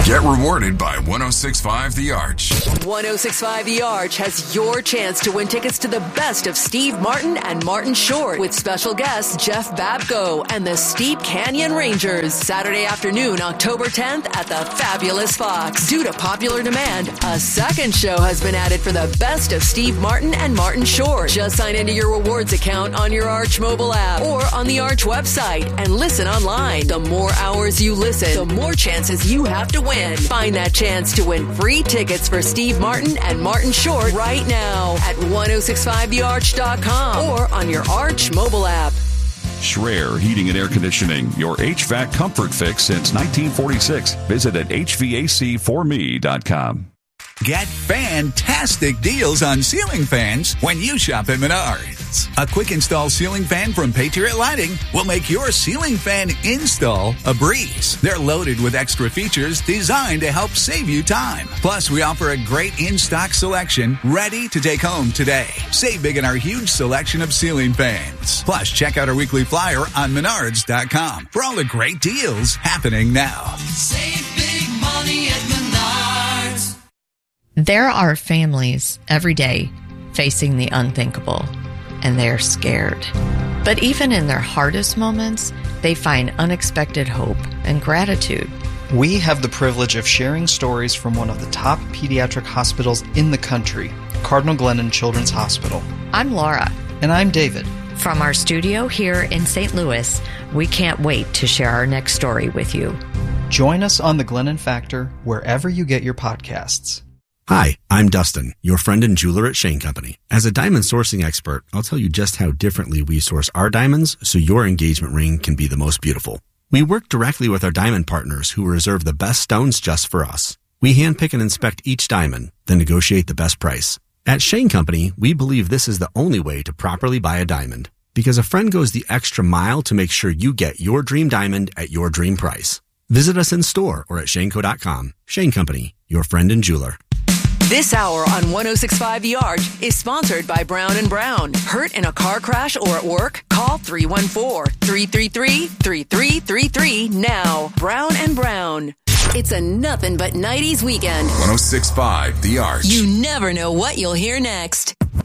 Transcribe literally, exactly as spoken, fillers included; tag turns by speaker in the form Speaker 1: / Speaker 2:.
Speaker 1: Get rewarded by one oh six point five The Arch.
Speaker 2: one oh six point five The Arch has your chance to win tickets to the best of Steve Martin and Martin Short with special guests Jeff Babko and the Steep Canyon Rangers. Saturday afternoon, October tenth at the Fabulous Fox. Due to popular demand, a second show has been added for the best of Steve Martin and Martin Short. Just sign into your rewards account on your Arch mobile app or on the Arch website and listen online. The more hours you listen, the more chances you have to win. Find that chance to win free tickets for Steve Martin and Martin Short right now at ten sixty-five the arch dot com or on your Arch mobile app.
Speaker 3: Schreier Heating and Air Conditioning, your H V A C comfort fix since nineteen forty-six. Visit at H V A C for me dot com.
Speaker 4: Get fantastic deals on ceiling fans when you shop at Menards. A quick install ceiling fan from Patriot Lighting will make your ceiling fan install a breeze. They're loaded with extra features designed to help save you time. Plus, we offer a great in-stock selection ready to take home today. Save big in our huge selection of ceiling fans. Plus, check out our weekly flyer on menards dot com for all the great deals happening now.
Speaker 5: Save big money at Menards.
Speaker 6: There are families every day facing the unthinkable, and they're scared. But even in their hardest moments, they find unexpected hope and gratitude.
Speaker 7: We have the privilege of sharing stories from one of the top pediatric hospitals in the country, Cardinal Glennon Children's Hospital.
Speaker 6: I'm Laura.
Speaker 7: And I'm David.
Speaker 6: From our studio here in Saint Louis, we can't wait to share our next story with you.
Speaker 7: Join us on the Glennon Factor wherever you get your podcasts.
Speaker 8: Hi, I'm Dustin, your friend and jeweler at Shane Company. As a diamond sourcing expert, I'll tell you just how differently we source our diamonds so your engagement ring can be the most beautiful. We work directly with our diamond partners who reserve the best stones just for us. We handpick and inspect each diamond, then negotiate the best price. At Shane Company, we believe this is the only way to properly buy a diamond, because a friend goes the extra mile to make sure you get your dream diamond at your dream price. Visit us in store or at shane co dot com. Shane Company, your friend and jeweler.
Speaker 2: This hour on ten sixty-five The Arch is sponsored by Brown and Brown. Hurt in a car crash or at work? Call three one four, three three three, three three three three now. Brown and Brown. It's a nothing but nineties weekend.
Speaker 1: ten sixty-five The Arch.
Speaker 2: You never know what you'll hear next.